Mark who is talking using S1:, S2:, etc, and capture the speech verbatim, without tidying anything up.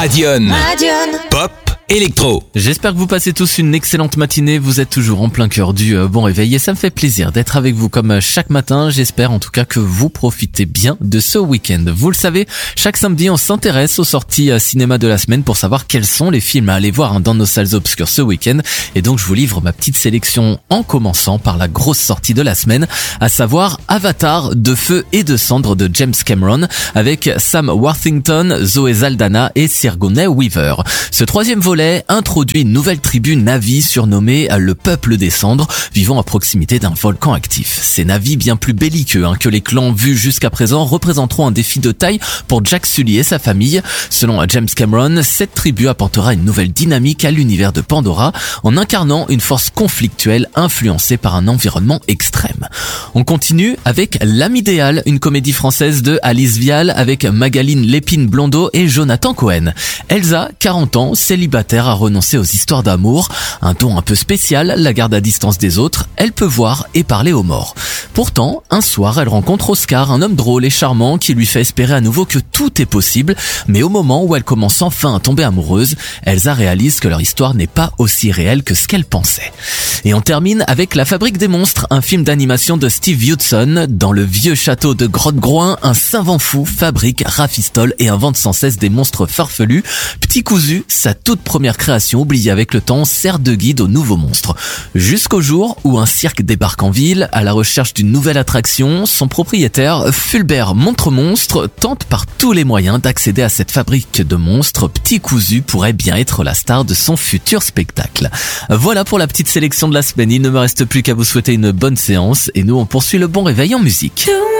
S1: Radion.
S2: Radion.
S1: Pop, électro.
S3: J'espère que vous passez tous une excellente matinée. Vous êtes toujours en plein cœur du euh, bon réveil et ça me fait plaisir d'être avec vous comme euh, chaque matin. J'espère en tout cas que vous profitez bien de ce week-end. Vous le savez, chaque samedi on s'intéresse aux sorties euh, cinéma de la semaine pour savoir quels sont les films à aller voir hein, dans nos salles obscures ce week-end. Et donc je vous livre ma petite sélection en commençant par la grosse sortie de la semaine, à savoir Avatar de feu et de cendres de James Cameron avec Sam Worthington, Zoé Saldana et Sigourney Weaver. Ce troisième volet introduit une nouvelle tribu Na'vi surnommée le Peuple des Cendres, vivant à proximité d'un volcan actif. Ces Na'vi bien plus belliqueux hein, que les clans vus jusqu'à présent représenteront un défi de taille pour Jack Sully et sa famille. Selon James Cameron, cette tribu apportera une nouvelle dynamique à l'univers de Pandora en incarnant une force conflictuelle influencée par un environnement extrême. On continue avec L'Âme idéale, une comédie française de Alice Vial avec Magaline Lépine-Blondeau et Jonathan Cohen. Elsa, quarante ans, célibataire, a renoncé aux histoires d'amour. Un ton un peu spécial, la garde à distance des autres, elle peut voir et parler aux morts. Pourtant, un soir, elle rencontre Oscar, un homme drôle et charmant qui lui fait espérer à nouveau que tout est possible, mais au moment où elle commence enfin à tomber amoureuse, Elsa réalise que leur histoire n'est pas aussi réelle que ce qu'elle pensait. Et on termine avec La Fabrique des monstres, un film d'animation de Steve Hudson. Dans le vieux château de Grotte-Groin, un savant fou fabrique, rafistole et invente sans cesse des monstres farfelus. Petit Cousu, sa toute première création oubliée avec le temps, sert de guide aux nouveaux monstres. Jusqu'au jour où un cirque débarque en ville à la recherche d'une nouvelle attraction, son propriétaire, Fulbert Montre-Monstre, tente par tous les moyens d'accéder à cette fabrique de monstres. Petit Cousu pourrait bien être la star de son futur spectacle. Voilà pour la petite sélection de la semaine. Il ne me reste plus qu'à vous souhaiter une bonne séance et nous on poursuit le bon réveil en musique.